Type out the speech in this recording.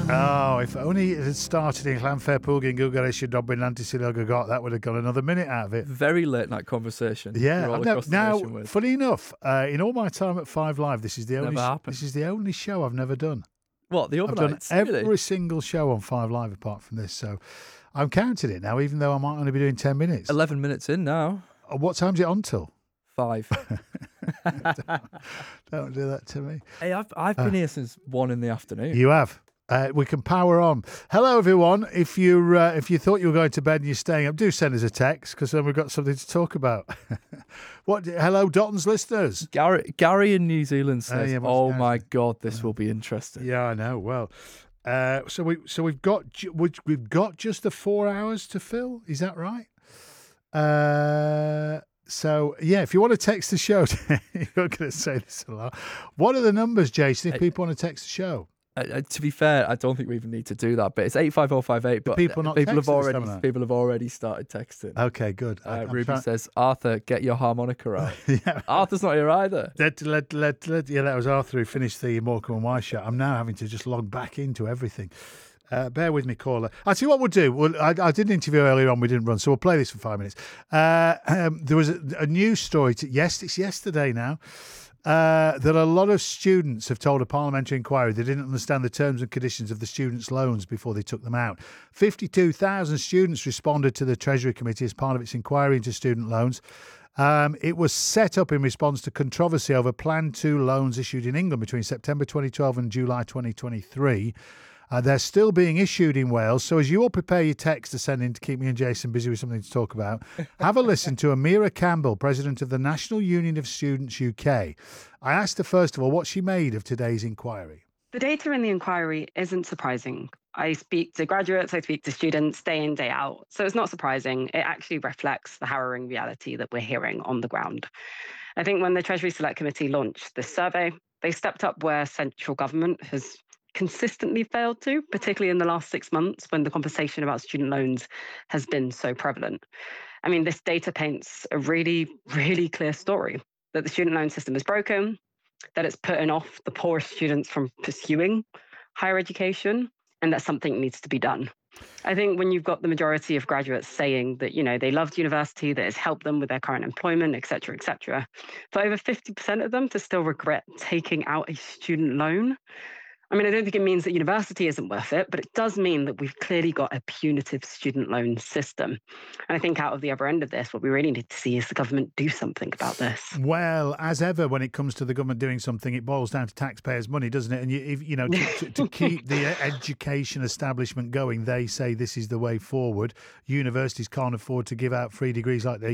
Oh, if only it had started in Llanfairpwllgwyn and Gilgaresh Dobbin Nantisiliogogot, that would have got another minute out of it. Very late night conversation. Yeah, You're all I've across the now, nation with. funny enough, in all my time at Five Live, this is the Never only happened. this is the only show I've never done. What, the I've done overnights? every Really? single show on Five Live apart from this, so I'm counting it now, even though I might only be doing 10 minutes. 11 minutes in now. What time's it on till? 5. Don't do that to me. Hey, I've been here since 1 in the afternoon. You have. We can power on. Hello, everyone. If you thought you were going to bed and you're staying up, do send us a text because then we've got something to talk about. Hello, Dotton's listeners. Gary in New Zealand says, yeah, "Oh what's my God, this will be interesting." Yeah, I know. Well, so we've got just the 4 hours to fill. Is that right? So yeah, if you want to text the show, you're going to say this a lot. What are the numbers, Jason? If people want to text the show. To be fair, I don't think we even need to do that, but it's 85058. But people not people texting have already started texting. Okay, good. Ruby says, "Arthur, get your harmonica out." Yeah. Arthur's not here either. Yeah, that was Arthur who finished the Morecambe and Wise show. I'm now having to just log back into everything. Bear with me, caller. I'll tell you what we'll do. I did an interview earlier on. We didn't run, so we'll play this for 5 minutes. There was a news story. It's yesterday now. That a lot of students have told a parliamentary inquiry they didn't understand the terms and conditions of the students' loans before they took them out. 52,000 students responded to the Treasury Committee as part of its inquiry into student loans. It was set up in response to controversy over Plan 2 loans issued in England between September 2012 and July 2023. They're still being issued in Wales. So as you all prepare your text to send in to keep me and Jason busy with something to talk about, have a listen to Amira Campbell, president of the National Union of Students UK. I asked her, first of all, what she made of today's inquiry. The data in the inquiry isn't surprising. I speak to graduates, I speak to students day in, day out. So it's not surprising. It actually reflects the harrowing reality that we're hearing on the ground. I think when the Treasury Select Committee launched this survey, they stepped up where central government has consistently failed to, particularly in the last 6 months when the conversation about student loans has been so prevalent. I mean, this data paints a really, really clear story that the student loan system is broken, that it's putting off the poorest students from pursuing higher education, and that something needs to be done. I think when you've got the majority of graduates saying that, they loved university, that it's helped them with their current employment, et cetera, for over 50% of them to still regret taking out a student loan, I mean, I don't think it means that university isn't worth it, but it does mean that we've clearly got a punitive student loan system. And I think out of the other end of this, what we really need to see is the government do something about this. Well, as ever, when it comes to the government doing something, it boils down to taxpayers' money, doesn't it? And to keep the education establishment going, they say this is the way forward. Universities can't afford to give out free degrees like they